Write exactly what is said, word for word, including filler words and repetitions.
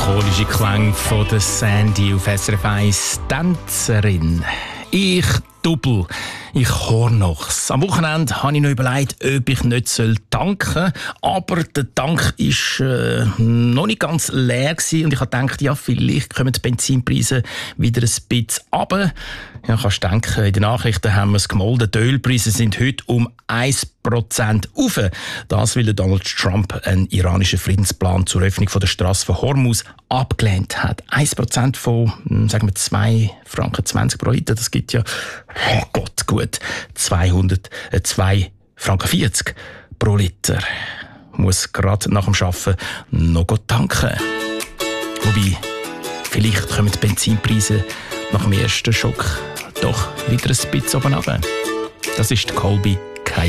melancholische Klänge von der Sandy auf S R F eins. Tänzerin. Ich Double. Ich höre noch's. Am Wochenende habe ich noch überlegt, ob ich nicht danken soll. Aber der Tank war äh, noch nicht ganz leer gewesen. Und ich habe gedacht, ja, vielleicht kommen die Benzinpreise wieder ein bisschen runter. Ja, kannst du denken, in den Nachrichten haben wir es gemolden. Die Ölpreise sind heute um ein Prozent rauf. Das, weil Donald Trump einen iranischen Friedensplan zur Öffnung von der Straße von Hormuz abgelehnt hat. ein Prozent von, sagen wir, zwei Franken zwanzig pro Liter. Das gibt ja, oh Gott, gut, zweihundert, äh, zwei Franken vierzig pro Liter. Muss gerade nach dem Arbeiten noch tanken. Wobei, vielleicht kommen die Benzinpreise nach dem ersten Schock doch wieder ein bisschen oben runter. Das ist Colby